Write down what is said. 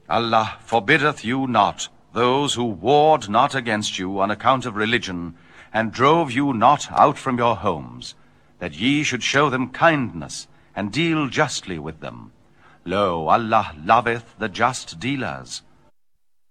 Allah forbiddeth you not those who warred not against you on account of religion, and drove you not out from your homes, that ye should show them kindness, and deal justly with them. Lo, Allah loveth the just dealers.